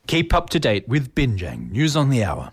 Keep up to date with Binjang News on the Hour.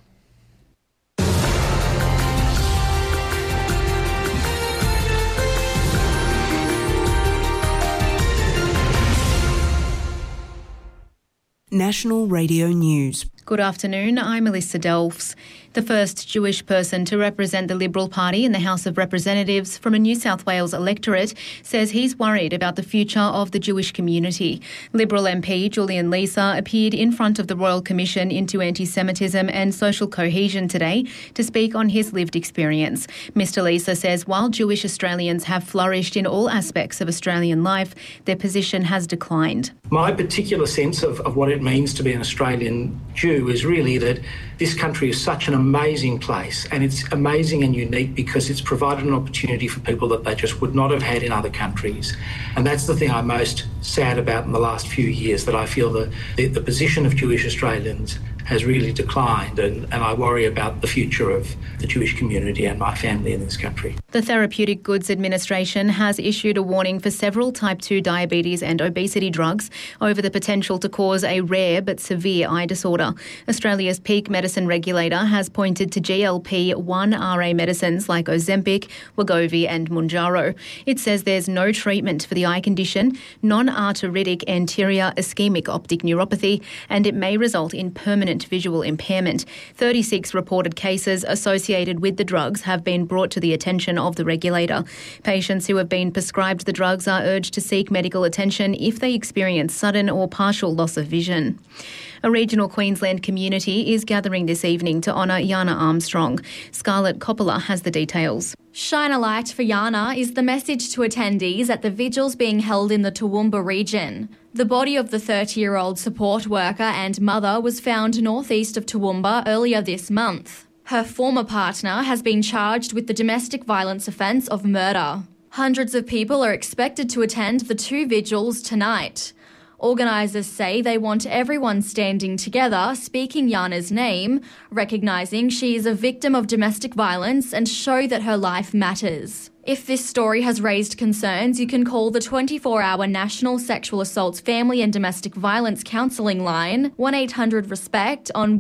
National Radio News. Good afternoon, I'm Alyssa Delfs. The first Jewish person to represent the Liberal Party in the House of Representatives from a New South Wales electorate says he's worried about the future of the Jewish community. Liberal MP Julian Leeser appeared in front of the Royal Commission into Anti-Semitism and Social Cohesion today to speak on his lived experience. Mr Leeser says while Jewish Australians have flourished in all aspects of Australian life, their position has declined. My particular sense of what it means to be an Australian Jew is really that this country is such an amazing place, and it's amazing and unique because it's provided an opportunity for people that they just would not have had in other countries. And that's the thing I'm most sad about in the last few years, that I feel the position of Jewish Australians has really declined, and I worry about the future of the Jewish community and my family in this country. The Therapeutic Goods Administration has issued a warning for several type 2 diabetes and obesity drugs over the potential to cause a rare but severe eye disorder. Australia's peak medicine regulator has pointed to GLP-1 RA medicines like Ozempic, Wegovy and Mounjaro. It says there's no treatment for the eye condition, non-arteritic anterior ischemic optic neuropathy, and it may result in permanent visual impairment. 36 reported cases associated with the drugs have been brought to the attention of the regulator. Patients who have been prescribed the drugs are urged to seek medical attention if they experience sudden or partial loss of vision. A regional Queensland community is gathering this evening to honour Yana Armstrong. Scarlett Coppola has the details. Shine a light for Yana is the message to attendees at the vigils being held in the Toowoomba region. The body of the 30-year-old support worker and mother was found northeast of Toowoomba earlier this month. Her former partner has been charged with the domestic violence offence of murder. Hundreds of people are expected to attend the two vigils tonight. Organisers say they want everyone standing together, speaking Yana's name, recognising she is a victim of domestic violence and show that her life matters. If this story has raised concerns, you can call the 24-hour National Sexual Assaults Family and Domestic Violence Counselling line, 1-800-RESPECT on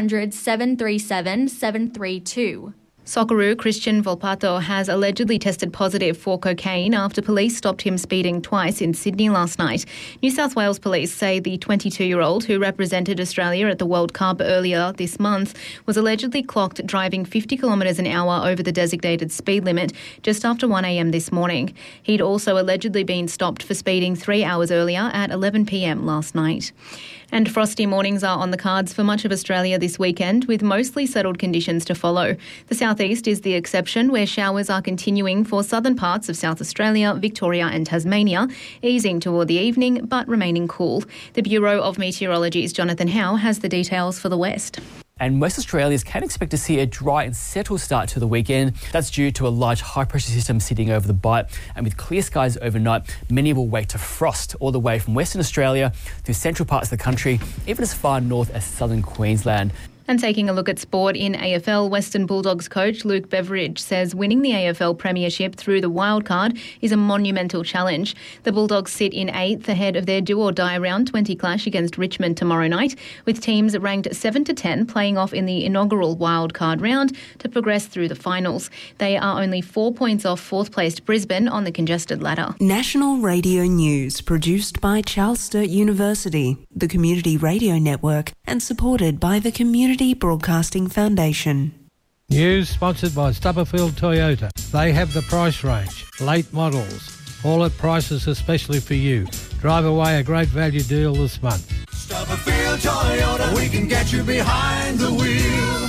1-800-737-732. Socceroo Christian Volpato has allegedly tested positive for cocaine after police stopped him speeding twice in Sydney last night. New South Wales police say the 22-year-old, who represented Australia at the World Cup earlier this month, was allegedly clocked driving 50 kilometres an hour over the designated speed limit just after 1 a.m. this morning. He'd also allegedly been stopped for speeding 3 hours earlier at 11 p.m. last night. And frosty mornings are on the cards for much of Australia this weekend, with mostly settled conditions to follow. The southeast is the exception, where showers are continuing for southern parts of South Australia, Victoria and Tasmania, easing toward the evening but remaining cool. The Bureau of Meteorology's Jonathan Howe has the details for the west. And most Australians can expect to see a dry and settled start to the weekend. That's due to a large high-pressure system sitting over the Bight. And with clear skies overnight, many will wake to frost all the way from Western Australia to central parts of the country, even as far north as southern Queensland. And taking a look at sport in AFL, Western Bulldogs coach Luke Beveridge says winning the AFL Premiership through the wildcard is a monumental challenge. The Bulldogs sit in 8th ahead of their do-or-die round 20 clash against Richmond tomorrow night, with teams ranked 7 to 10 playing off in the inaugural wildcard round to progress through the finals. They are only 4 points off fourth-placed Brisbane on the congested ladder. National Radio News, produced by Charles Sturt University, the Community Radio Network, and supported by the Community Broadcasting Foundation. News sponsored by Stubberfield Toyota. They have the price range, late models, all at prices especially for you. Drive away a great value deal this month. Stubberfield Toyota, we can get you behind the wheel.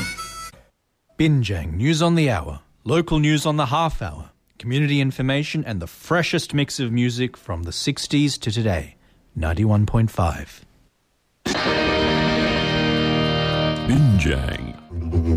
Binjang News on the Hour, local news on the half hour, community information and the freshest mix of music from the 60s to today. 91.5. Binjang.